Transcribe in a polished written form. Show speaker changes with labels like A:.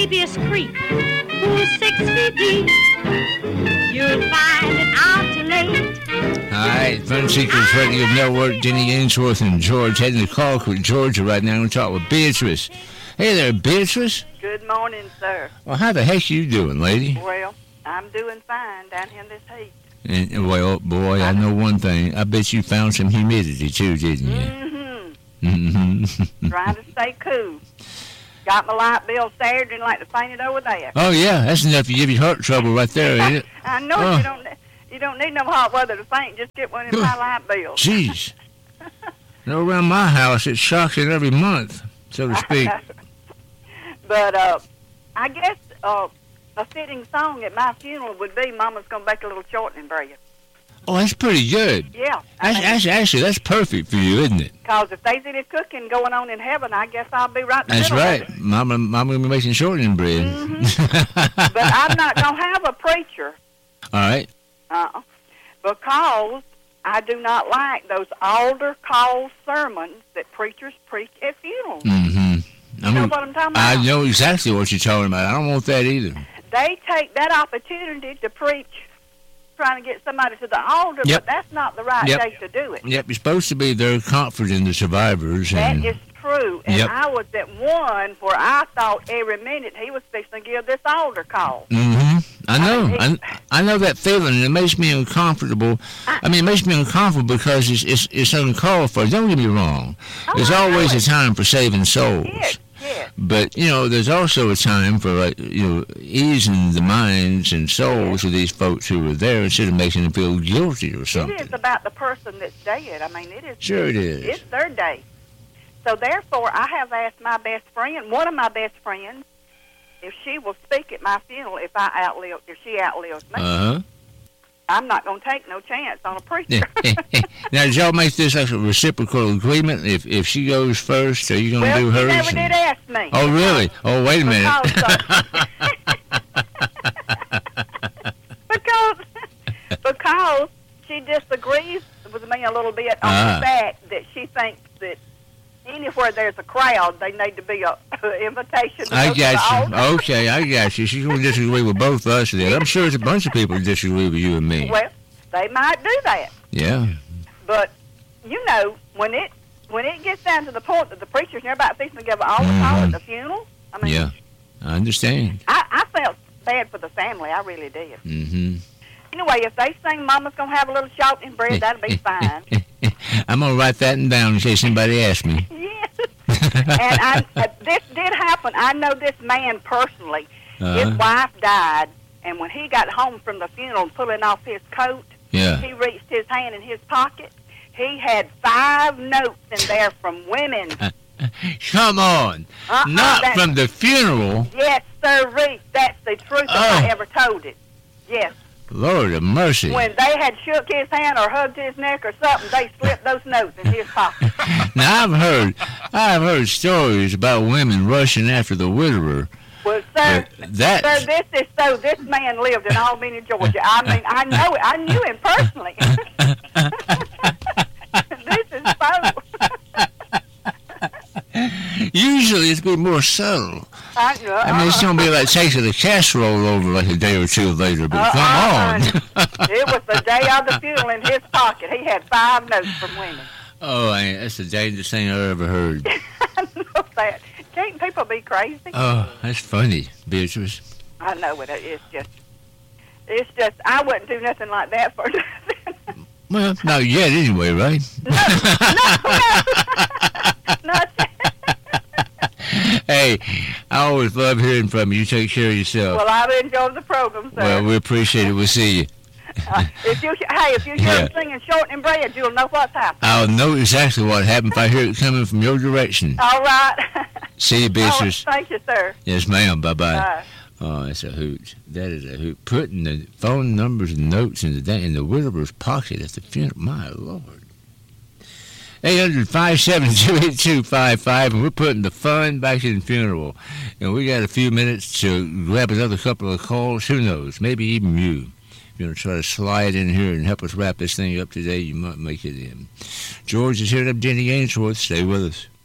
A: Previous creek, who's 6 feet deep, you'll find it out too late.
B: All right, Fun Seekers Radio Network, Jenny Ainsworth and George heading to Colquitt, Georgia right now. We're going to talk with Beatrice. Hey there, Beatrice.
C: Good morning, sir.
B: Well, how the heck you doing, lady?
C: Well, I'm doing fine down here in this heat.
B: And, well, boy, I know one thing. I bet you found some humidity, too, didn't you?
C: Mm-hmm. Trying to stay cool. Got my light bill Saturday and like to faint it over there.
B: Oh, yeah, that's enough to give you heart trouble right there, ain't it?
C: I know you don't need no hot weather to faint. Just get one of my light bills.
B: Jeez. Around my house, it's shocking every month, so to speak.
C: But I guess a fitting song at my funeral would be Mama's Gonna Bake a Little Shortening Bread.
B: Oh, that's pretty good.
C: Yeah.
B: That's perfect for you, isn't it?
C: Because if there's any cooking going on in heaven, I guess I'll be right in the
B: That's
C: middle
B: right.
C: of it.
B: Mama will be making shortening bread.
C: Mm-hmm. But I'm not going to have a preacher.
B: All right.
C: Because I do not like those altar call sermons that preachers preach at funerals.
B: Mm-hmm.
C: You know what I'm talking about?
B: I know exactly what you're talking about. I don't want that either.
C: They take that opportunity to preach, trying to get somebody to the altar,
B: Yep.
C: but that's not the right day to do it.
B: Yep, you're supposed to be there comforting the survivors.
C: That is true. And
B: Yep.
C: I was at one where I thought every minute he was fixing to give this altar call.
B: Mm-hmm. I know. I know that feeling, and it makes me uncomfortable. It makes me uncomfortable because it's uncalled for. Don't get me wrong. There's always a time for saving souls.
C: Yes.
B: But, there's also a time for, easing the minds and souls of these folks who were there instead of making them feel guilty or something.
C: It is about the person that's dead. I mean, it is.
B: Sure it is.
C: It's their day. So, therefore, I have asked my best friend, one of my best friends, if she will speak at my funeral if she outlives me.
B: Uh-huh.
C: I'm not going to take no chance on a preacher.
B: Now, did y'all make this like a reciprocal agreement? If she goes first, are you going to do hers?
C: Well, she never did ask me.
B: Oh, really? Oh, wait a minute.
C: Because she disagrees with me a little bit on the fact that she thinks that anywhere there's a crowd, they need to be an invitation to
B: I
C: go to the
B: got
C: altar.
B: you. Okay, I got you. She's going to disagree with both of us then. I'm sure there's a bunch of people who disagree with you and me.
C: Well, they might do that.
B: Yeah.
C: But, when it gets down to the point that the preacher's near about fixing to give an altar call at the funeral,
B: yeah, I understand.
C: I felt bad for the family. I really did.
B: Mm-hmm.
C: Anyway, if they sing Mama's going to have a little shortening bread, that'll be fine.
B: I'm going to write that down in case anybody asks me.
C: Yes. And this did happen. I know this man personally. His wife died, and when he got home from the funeral pulling off his coat, he reached his hand in his pocket. He had 5 notes in there from women.
B: Come on. Not from the funeral.
C: Yes, sir. That's the truth if I ever told it. Yes.
B: Lord of mercy.
C: When they had shook his hand or hugged his neck or something, they slipped those notes in his pocket.
B: Now, I've heard stories about women rushing after the widower.
C: Well, sir, this is so. This man lived in Albany, Georgia. I mean, I know it. I knew him personally. This is so.
B: Usually, it's been more subtle. It's going to be like taking the casserole over like a day or two later, but come on.
C: It was the day of the funeral in his pocket. He had 5 notes from women.
B: Oh, that's the dangerous thing I ever heard.
C: I know that. Can't people be crazy?
B: Oh, that's funny, Beatrice.
C: I know it. It's just, I wouldn't do nothing like that for nothing.
B: Well, not yet anyway, right?
C: No. Not yet.
B: Hey, I always love hearing from you. You take care of yourself.
C: Well, I've enjoyed the program, sir.
B: Well, we appreciate it. We'll see you.
C: If you hear singing shortening bread, you'll know what's happening.
B: I'll know exactly what happened if I hear it coming from your direction.
C: All right.
B: See you, Beatrice.
C: Thank you, sir.
B: Yes, ma'am. Bye-bye.
C: Bye.
B: Oh, that's a hoot. That is a hoot. Putting the phone numbers and notes in the widower's pocket at the funeral. My Lord. 800-572-8255, and we're putting the fun back in the funeral. And we got a few minutes to grab another couple of calls. Who knows? Maybe even you. If you're going to try to slide in here and help us wrap this thing up today, you might make it in. George is here. I'm Jenny Ainsworth. Stay with us.